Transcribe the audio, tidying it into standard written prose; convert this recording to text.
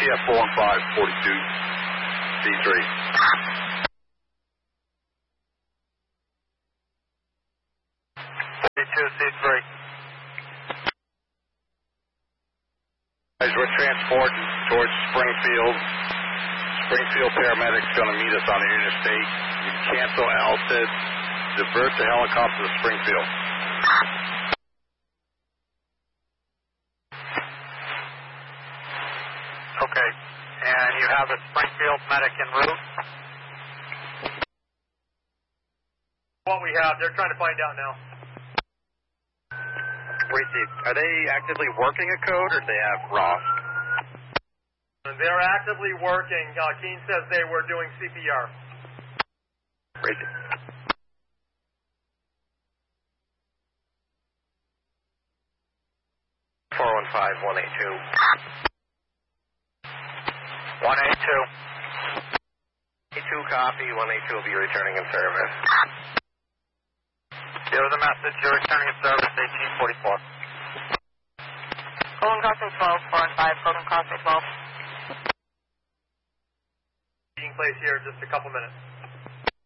ATF 415, 42, C3. We're transporting towards Springfield. Springfield paramedics going to meet us on the interstate. You cancel Alted, divert the helicopter to Springfield. Okay, and you have a Springfield medic en route? What we have, they're trying to find out now. Received. Are they actively working a code or do they have ROS? They're actively working. Keene says they were doing CPR. Received. One eight two. 82 copy. 182 will be returning in service. Give the message. You're returning in service. 1844. Golden Crossing 12, 4 and 5. Golden Crossing 12. Taking place here in just a couple minutes.